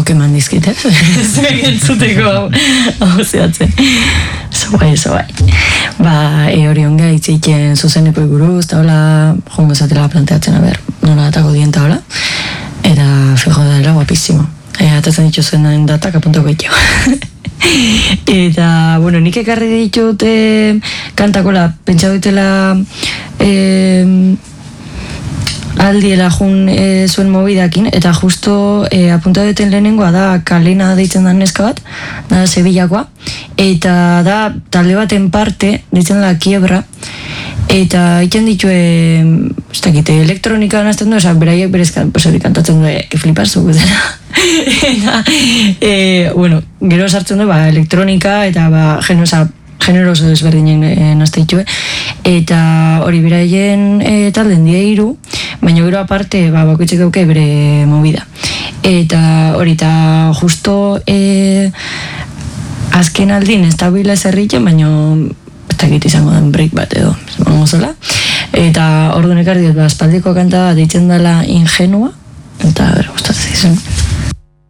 gogok eman dizkit, zuek entzuteko hau zehatzen. Zo bai. Hori onga itziken zuzeneko iguruz, eta hola, jongo zatela planteatzen, nola datako dienta hola, eta fijo dela guapísimo. Atatzen dituzuen datak apuntako itxo. Eta, nik ekarri ditut kantakola, pentsa dutela aldiela jun zuen mobidakin, eta justo apunta duten lehenengoa da Kalena deitzen da neska bat, da Sevillakoa, eta da talde baten parte, deitzen da Kiebra, eta iten ditue, ez dakite, elektronika nazten du, beraiek berezkan, hori kantatzen du, flipazu, guzera. Eta, gero sartzen du, elektronika, eta genero oso desberdinen nazte ditue, eta hori beraien talden die 3, baina gero aparte, bakoitzek dauke bere movida. Eta hori, eta justo azken aldin ez da bila zerritzen, baina ez dakit izango den break bat edo, zola. Eta orduan ekarri dut, espaldiko kanta deitzen dela Ingenua, eta gustatzen izan.